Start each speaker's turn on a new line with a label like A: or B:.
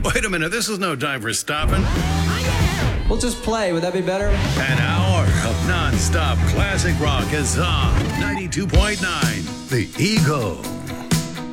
A: Wait a minute, this is no time for stopping.
B: We'll just play. Would that be better?
A: An hour of non-stop classic rock is on 92.9 The Eagle.